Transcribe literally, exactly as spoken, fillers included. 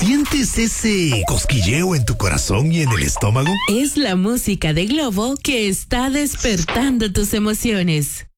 ¿Sientes ese cosquilleo en tu corazón y en el estómago? Es la música de Globo que está despertando tus emociones.